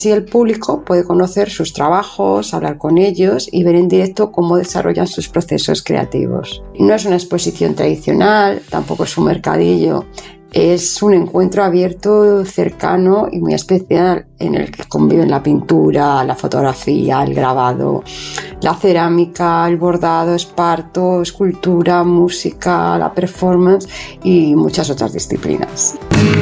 Así el público puede conocer sus trabajos, hablar con ellos y ver en directo cómo desarrollan sus procesos creativos. No es una exposición tradicional, tampoco es un mercadillo, es un encuentro abierto, cercano y muy especial en el que conviven la pintura, la fotografía, el grabado, la cerámica, el bordado, esparto, escultura, música, la performance y muchas otras disciplinas.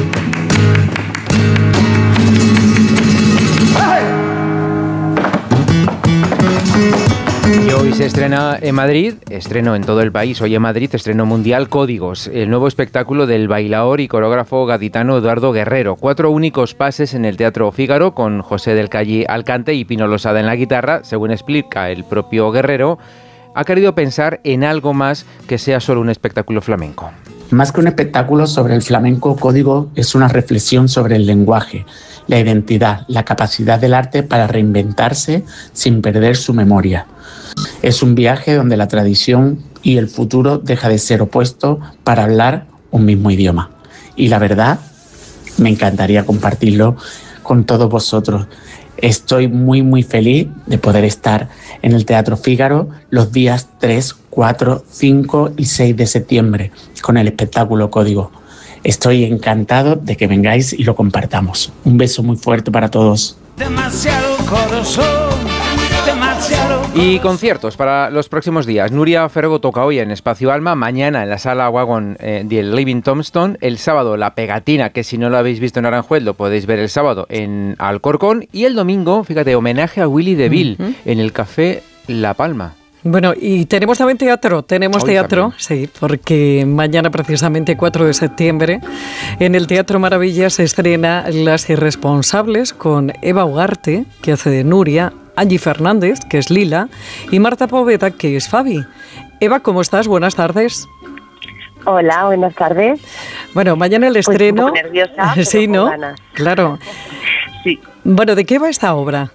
Y hoy se estrena en Madrid, estreno en todo el país, hoy en Madrid, estreno mundial Códigos, el nuevo espectáculo del bailaor y coreógrafo gaditano Eduardo Guerrero. 4 únicos pases en el Teatro Fígaro, con José del Calle al cante y Pino Losada en la guitarra. Según explica el propio Guerrero, ha querido pensar en algo más que sea solo un espectáculo flamenco. Más que un espectáculo sobre el flamenco, Código es una reflexión sobre el lenguaje, la identidad, la capacidad del arte para reinventarse sin perder su memoria. Es un viaje donde la tradición y el futuro deja de ser opuesto para hablar un mismo idioma. Y la verdad, me encantaría compartirlo con todos vosotros. Estoy muy feliz de poder estar en el Teatro Fígaro los días 3, 4, 5 y 6 de septiembre con el espectáculo Código. Estoy encantado de que vengáis y lo compartamos. Un beso muy fuerte para todos. Demasiado corazón, demasiado. Y conciertos para los próximos días. Nuria Fergo toca hoy en Espacio Alma, mañana en la Sala Wagon del Living Tombstone, el sábado La Pegatina, que si no lo habéis visto en Aranjuez lo podéis ver el sábado en Alcorcón, y el domingo, fíjate, homenaje a Willy DeVille en el Café La Palma. Bueno, y tenemos también teatro, También. Sí, porque mañana precisamente 4 de septiembre en el Teatro Maravilla se estrena Las Irresponsables con Eva Ugarte, que hace de Nuria, Angie Fernández, que es Lila, y Marta Poveda, que es Fabi. Eva, ¿cómo estás? Buenas tardes. Hola, buenas tardes. Bueno, mañana el estreno. Pues un poco nerviosa, pero sí, con ¿no? ganas. Claro. Sí. Bueno, ¿de qué va esta obra?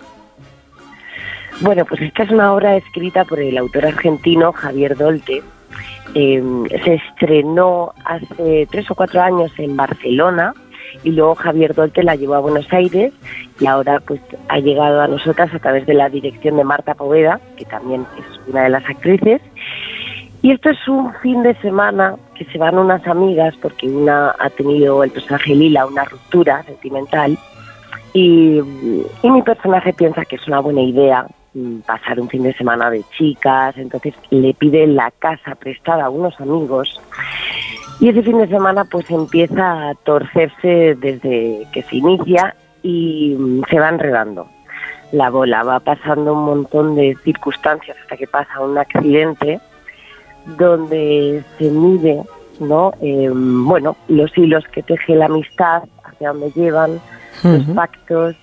Bueno, pues esta es una obra escrita por el autor argentino Javier Dolte. Se estrenó hace 3 o 4 años en Barcelona y luego Javier Dolte la llevó a Buenos Aires y ahora pues ha llegado a nosotras a través de la dirección de Marta Poveda, que también es una de las actrices. Y esto es un fin de semana que se van unas amigas porque una ha tenido, el personaje Lila, una ruptura sentimental y mi personaje piensa que es una buena idea pasar un fin de semana de chicas, entonces le pide la casa prestada a unos amigos y ese fin de semana pues empieza a torcerse desde que se inicia y se va enredando. La bola va pasando un montón de circunstancias hasta que pasa un accidente donde se mide, ¿no? Bueno, los hilos que teje la amistad, hacia dónde llevan, los pactos.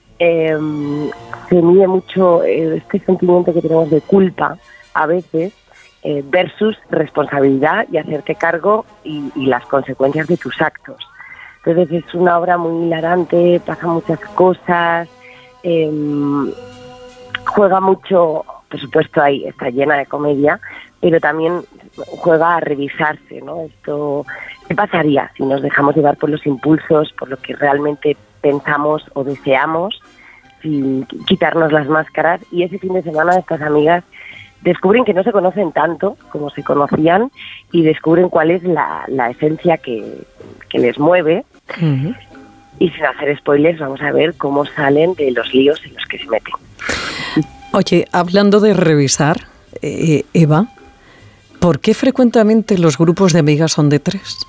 Se mide mucho este sentimiento que tenemos de culpa a veces versus responsabilidad y hacerte cargo y las consecuencias de tus actos. Entonces es una obra muy hilarante, pasan muchas cosas, juega mucho, por supuesto ahí está llena de comedia, pero también juega a revisarse, ¿no? Esto, ¿qué pasaría si nos dejamos llevar por los impulsos, por lo que realmente pensamos o deseamos, sin quitarnos las máscaras? Y ese fin de semana estas amigas descubren que no se conocen tanto como se conocían y descubren cuál es la esencia que les mueve. Y sin hacer spoilers, vamos a ver cómo salen de los líos en los que se meten. Oye, hablando de revisar, Eva, ¿por qué frecuentemente los grupos de amigas son de 3?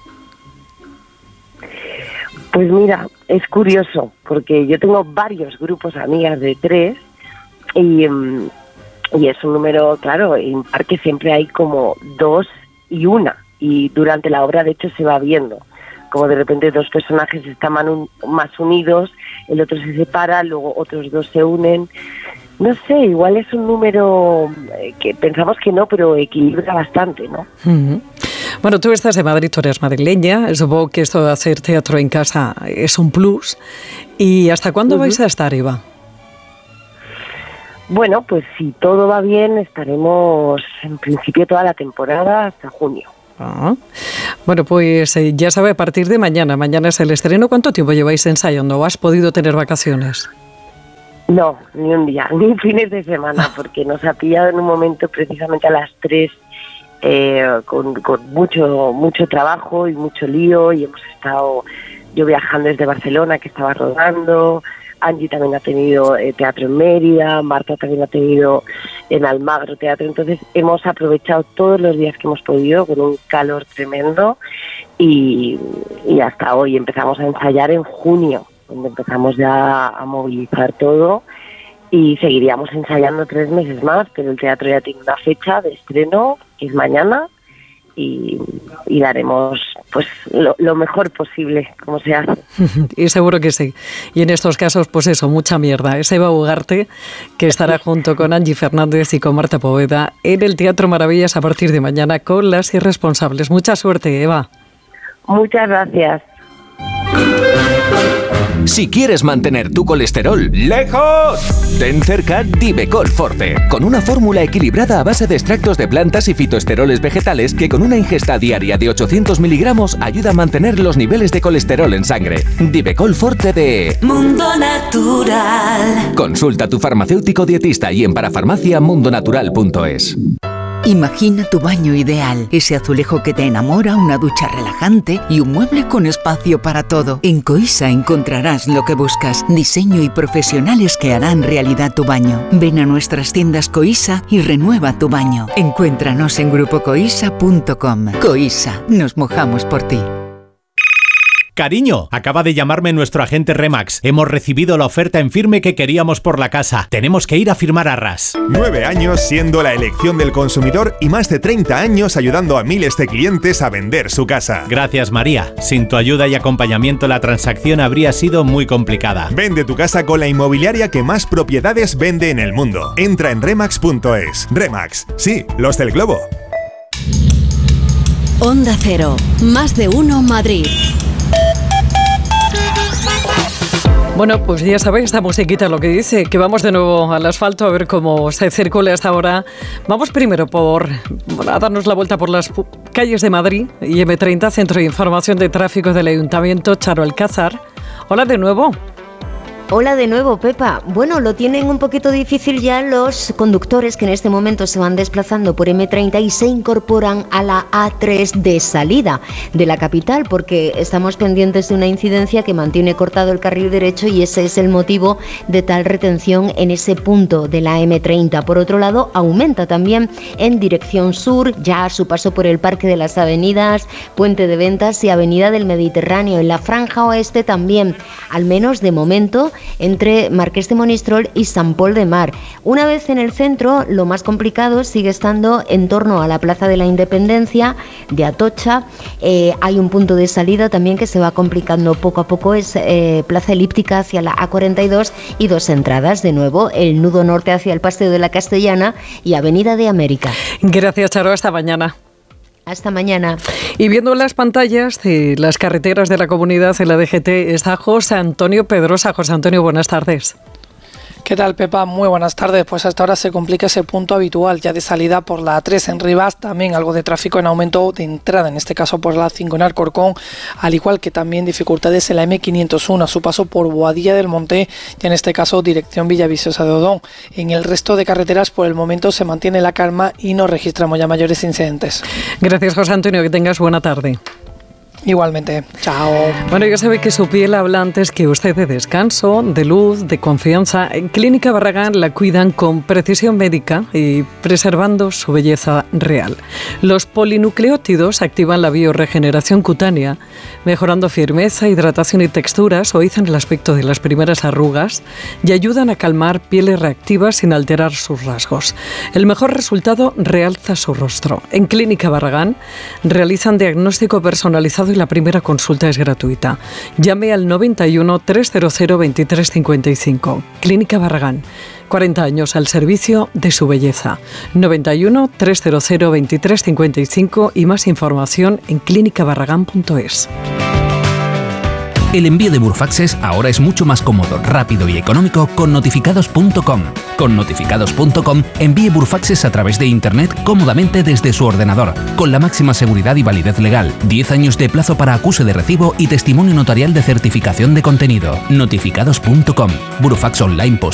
Pues mira, es curioso, porque yo tengo varios grupos de amigas de 3 y es un número, claro, impar, que siempre hay como 2 y 1, y durante la obra de hecho se va viendo como de repente 2 personajes están más unidos, el otro se separa, luego otros 2 se unen. No sé, igual es un número que pensamos que no, pero equilibra bastante, ¿no? Bueno, tú estás en Madrid, tú eres madrileña, supongo que esto de hacer teatro en casa es un plus. ¿Y hasta cuándo vais a estar, Eva? Bueno, pues si todo va bien, estaremos en principio toda la temporada hasta junio. Bueno, pues ya sabe, a partir de mañana es el estreno. ¿Cuánto tiempo lleváis ensayando? ¿O has podido tener vacaciones? No, ni un día, ni fines de semana, porque nos ha pillado en un momento precisamente a las 3 con mucho trabajo y mucho lío, y hemos estado yo viajando desde Barcelona, que estaba rodando, Angie también ha tenido teatro en Mérida, Marta también ha tenido en Almagro teatro, entonces hemos aprovechado todos los días que hemos podido con un calor tremendo y hasta hoy empezamos a ensayar en junio, donde empezamos ya a movilizar todo, y seguiríamos ensayando 3 meses más, pero el teatro ya tiene una fecha de estreno, que es mañana, y daremos pues lo mejor posible, como se hace. Y seguro que sí. Y en estos casos, pues eso, mucha mierda. Es Eva Ugarte, que estará junto con Angie Fernández y con Marta Poveda en el Teatro Maravillas a partir de mañana con Las Irresponsables. Mucha suerte, Eva. Muchas gracias. Si quieres mantener tu colesterol lejos, ten cerca Divecol Forte, con una fórmula equilibrada a base de extractos de plantas y fitoesteroles vegetales que con una ingesta diaria de 800 miligramos ayuda a mantener los niveles de colesterol en sangre. Divecol Forte de Mundo Natural. Consulta a tu farmacéutico dietista y en parafarmaciamundonatural.es. Imagina tu baño ideal, ese azulejo que te enamora, una ducha relajante y un mueble con espacio para todo. En Coisa encontrarás lo que buscas, diseño y profesionales que harán realidad tu baño. Ven a nuestras tiendas Coisa y renueva tu baño. Encuéntranos en grupocoisa.com. Coisa, nos mojamos por ti. Cariño, acaba de llamarme nuestro agente Remax. Hemos recibido la oferta en firme que queríamos por la casa. Tenemos que ir a firmar arras. 9 años siendo la elección del consumidor y más de 30 años ayudando a miles de clientes a vender su casa. Gracias, María. Sin tu ayuda y acompañamiento la transacción habría sido muy complicada. Vende tu casa con la inmobiliaria que más propiedades vende en el mundo. Entra en remax.es. Remax, sí, los del globo. Onda Cero, más de uno Madrid. Bueno, pues ya sabéis, esta musiquita lo que dice, que vamos de nuevo al asfalto a ver cómo se circula hasta ahora. Vamos primero a darnos la vuelta por las calles de Madrid y M30, Centro de Información de Tráfico del Ayuntamiento, Charo Alcázar. Hola de nuevo. Hola de nuevo, Pepa. Bueno, lo tienen un poquito difícil ya los conductores que en este momento se van desplazando por M30 y se incorporan a la A3 de salida de la capital, porque estamos pendientes de una incidencia que mantiene cortado el carril derecho y ese es el motivo de tal retención en ese punto de la M30. Por otro lado, aumenta también en dirección sur, ya a su paso por el Parque de las Avenidas, Puente de Ventas y Avenida del Mediterráneo. En la franja oeste también, al menos de momento, entre Marqués de Monistrol y Sant Pol de Mar. Una vez en el centro, lo más complicado sigue estando en torno a la Plaza de la Independencia de Atocha. Hay un punto de salida también que se va complicando poco a poco, es Plaza Elíptica hacia la A42 y 2 entradas, de nuevo el nudo norte hacia el Paseo de la Castellana y Avenida de América. Gracias, Charo, hasta mañana. Hasta mañana. Y viendo las pantallas de las carreteras de la comunidad en la DGT está José Antonio Pedrosa. José Antonio, buenas tardes. ¿Qué tal, Pepa? Muy buenas tardes. Pues hasta ahora se complica ese punto habitual ya de salida por la A3 en Rivas, también algo de tráfico en aumento de entrada, en este caso por la 5 en Alcorcón, al igual que también dificultades en la M501 a su paso por Boadilla del Monte y en este caso dirección Villaviciosa de Odón. En el resto de carreteras por el momento se mantiene la calma y no registramos ya mayores incidentes. Gracias, José Antonio, que tengas buena tarde. Igualmente, chao. Bueno, ya sabe que su piel habla antes que usted de descanso, de luz, de confianza. En Clínica Barragán la cuidan con precisión médica y preservando su belleza real. Los polinucleótidos activan la bioregeneración cutánea, mejorando firmeza, hidratación y textura, suavizan el aspecto de las primeras arrugas y ayudan a calmar pieles reactivas sin alterar sus rasgos. El mejor resultado realza su rostro. En Clínica Barragán realizan diagnóstico personalizado y la primera consulta es gratuita. Llame al 91 300 2355. Clínica Barragán. 40 años al servicio de su belleza. 91 300 2355 y más información en clínicabarragán.es. El envío de Burfaxes ahora es mucho más cómodo, rápido y económico con notificados.com. Con notificados.com envíe Burfaxes a través de Internet cómodamente desde su ordenador, con la máxima seguridad y validez legal, 10 años de plazo para acuse de recibo y testimonio notarial de certificación de contenido. Notificados.com. Burfax online postal